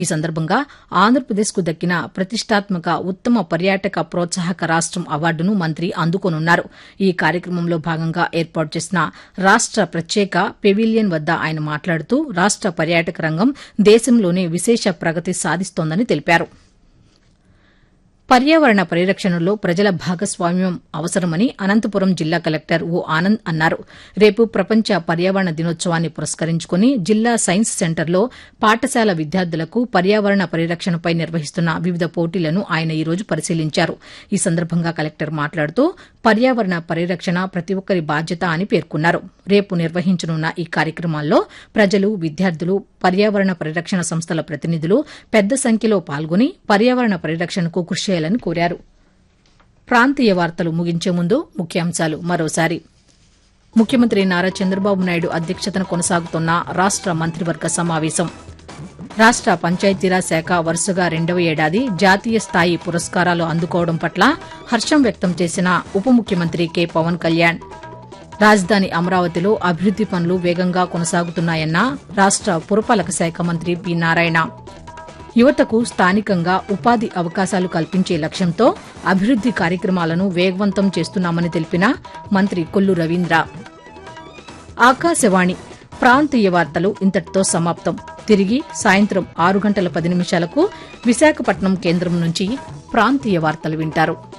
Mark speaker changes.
Speaker 1: ఈ సందర్భంగా ఆంధ్రప్రదేశ్కు దక్కిన ప్రతిష్టాత్మక ఉత్తమ పర్యాటక ప్రోత్సాహక రాష్టం అవార్డును మంత్రి అందుకోనున్నారు. ఈ కార్యక్రమంలో భాగంగా ఏర్పాటు చేసిన రాష్ట ప్రత్యేక పెవిలియన్ వద్ద ఆయన మాట్లాడుతూ రాష్ట పర్యాటక రంగం దేశంలోనే విశేష ప్రగతి సాధిస్తోందని తెలిపారు. పర్యావరణ పరిరక్షణలో ప్రజల భాగస్వామ్యం అవసరమని అనంతపురం జిల్లా కలెక్టర్ ఓ ఆనంద్ అన్నారు. రేపు ప్రపంచ పర్యావరణ దినోత్సవాన్ని పురస్కరించుకుని జిల్లా సైన్స్ సెంటర్లో పాఠశాల విద్యార్థులకు పర్యావరణ పరిరక్షణపై నిర్వహిస్తున్న వివిధ పోటీలను ఆయన ఈ రోజు పరిశీలించారు. ఈ సందర్భంగా కలెక్టర్ మాట్లాడుతూ పర్యావరణ పరిరక్షణ ప్రతి ఒక్కరి బాధ్యత అని పేర్కొన్నారు. రేపు నిర్వహించనున్న ఈ కార్యక్రమాల్లో ప్రజలు, విద్యార్థులు, పర్యావరణ పరిరక్షణ సంస్థల ప్రతినిధులు పెద్ద సంఖ్యలో పాల్గొని పర్యావరణ పరిరక్షణకు కృషి చేయాలని కోరారు. ప్రాంతీయ వార్తలు ముగించే ముందు ముఖ్యాంశాలు మరోసారి. ముఖ్యమంత్రి నారా చంద్రబాబు నాయుడు అధ్యక్షతన కొనసాగుతున్న రాష్ట మంత్రివర్గ సమావేశం. రాష్ట పంచాయతీరాజ్ శాఖ వరుసగా 2వ ఏడాది జాతీయ స్థాయి పురస్కారాలు అందుకోవడం పట్ల హర్షం వ్యక్తం చేసిన ఉప ముఖ్యమంత్రి కె పవన్ కళ్యాణ్. రాజధాని అమరావతిలో అభివృద్ది పనులు వేగంగా కొనసాగుతున్నాయన్న రాష్ట పురపాలక శాఖ మంత్రి పి నారాయణ. యువతకు స్థానికంగా ఉపాధి అవకాశాలు కల్పించే లక్ష్యంతో అభివృద్ది కార్యక్రమాలను వేగవంతం చేస్తున్నామని తెలిపిన మంత్రి కొల్లు రవీంద్ర. ఆకాశవాణి ప్రాంతీయ వార్తలు ఇంతటితో సమాప్తం. తిరిగి సాయంత్రం 6 గంటల 10 నిమిషాలకు విశాఖపట్నం కేంద్రం నుంచి ప్రాంతీయ వార్తలు వింటారు.